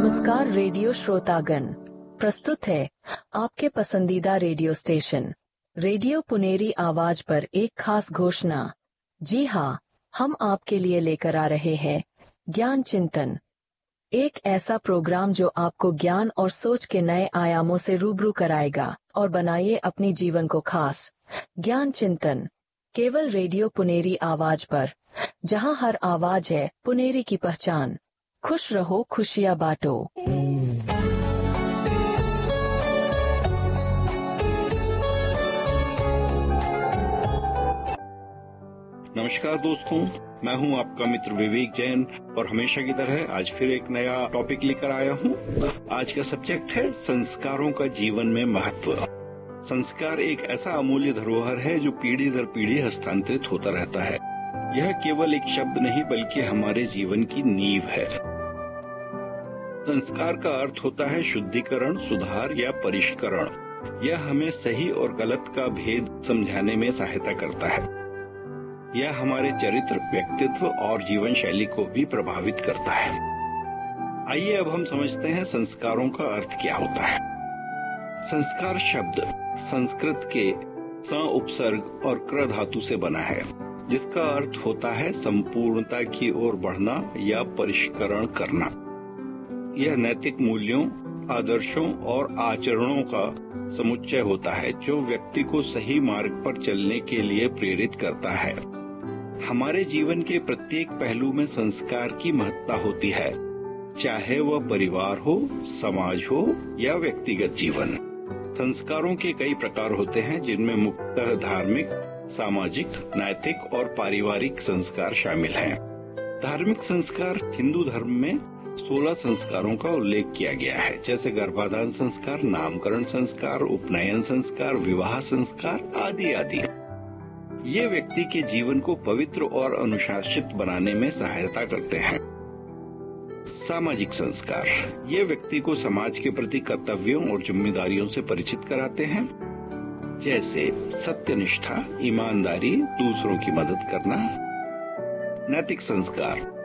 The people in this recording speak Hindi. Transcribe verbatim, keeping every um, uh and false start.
नमस्कार रेडियो श्रोतागण, प्रस्तुत है आपके पसंदीदा रेडियो स्टेशन रेडियो पुनेरी आवाज पर एक खास घोषणा। जी हाँ, हम आपके लिए लेकर आ रहे हैं ज्ञान चिंतन, एक ऐसा प्रोग्राम जो आपको ज्ञान और सोच के नए आयामों से रूबरू कराएगा और बनाइए अपनी जीवन को खास। ज्ञान चिंतन केवल रेडियो पुनेरी आवाज पर, जहां हर आवाज है पुनेरी की पहचान। खुश रहो, खुशियां बांटो। नमस्कार दोस्तों, मैं हूं आपका मित्र विवेक जैन और हमेशा की तरह आज फिर एक नया टॉपिक लेकर आया हूं। आज का सब्जेक्ट है संस्कारों का जीवन में महत्व। संस्कार एक ऐसा अमूल्य धरोहर है जो पीढ़ी दर पीढ़ी हस्तांतरित होता रहता है। यह केवल एक शब्द नहीं बल्कि हमारे जीवन की नींव है। संस्कार का अर्थ होता है शुद्धिकरण, सुधार या परिष्करण। यह हमें सही और गलत का भेद समझाने में सहायता करता है। यह हमारे चरित्र, व्यक्तित्व और जीवन शैली को भी प्रभावित करता है। आइए अब हम समझते हैं संस्कारों का अर्थ क्या होता है। संस्कार शब्द संस्कृत के स उपसर्ग और क्र धातु से बना है, जिसका अर्थ होता है संपूर्णता की ओर बढ़ना या परिष्करण करना। यह नैतिक मूल्यों, आदर्शों और आचरणों का समुच्चय होता है जो व्यक्ति को सही मार्ग पर चलने के लिए प्रेरित करता है। हमारे जीवन के प्रत्येक पहलू में संस्कार की महत्ता होती है, चाहे वह परिवार हो, समाज हो या व्यक्तिगत जीवन। संस्कारों के कई प्रकार होते हैं, जिनमें मुख्यतः धार्मिक, सामाजिक, नैतिक और पारिवारिक संस्कार शामिल हैं। धार्मिक संस्कार हिंदू धर्म में सोलह संस्कारों का उल्लेख किया गया है, जैसे गर्भाधान संस्कार, नामकरण संस्कार, उपनयन संस्कार, विवाह संस्कार आदि आदि। ये व्यक्ति के जीवन को पवित्र और अनुशासित बनाने में सहायता करते हैं। सामाजिक संस्कार ये व्यक्ति को समाज के प्रति कर्तव्यों और जिम्मेदारियों से परिचित कराते हैं, जैसे सत्यनिष्ठा, ईमानदारी, दूसरों की मदद करना। नैतिक संस्कार